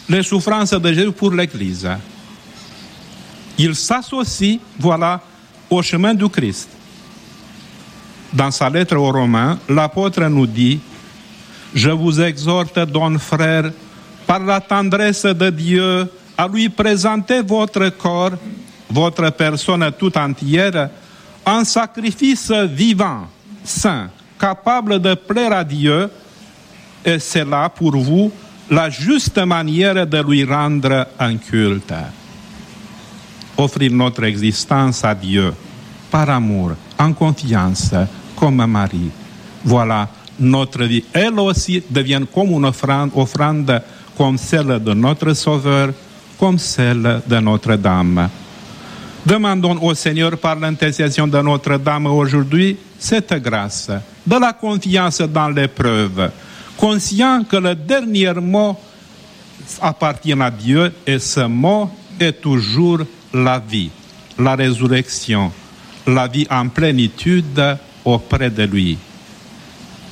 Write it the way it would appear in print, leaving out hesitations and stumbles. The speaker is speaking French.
les souffrances de Jésus pour l'Église. Il s'associe, voilà, au chemin du Christ. Dans sa lettre aux Romains, l'apôtre nous dit « Je vous exhorte donc, frères, par la tendresse de Dieu, à lui présenter votre corps, votre personne tout entière, en sacrifice vivant, saint, capable de plaire à Dieu, et c'est là pour vous la juste manière de lui rendre un culte. » Offrir notre existence à Dieu, par amour, en confiance, comme Marie. Voilà, notre vie, elle aussi, devient comme une offrande, comme celle de notre Sauveur, comme celle de Notre-Dame. Demandons au Seigneur, par l'intercession de Notre-Dame aujourd'hui, cette grâce, de la confiance dans l'épreuve, conscient que le dernier mot appartient à Dieu et ce mot est toujours la vie, la résurrection, la vie en plénitude auprès de lui.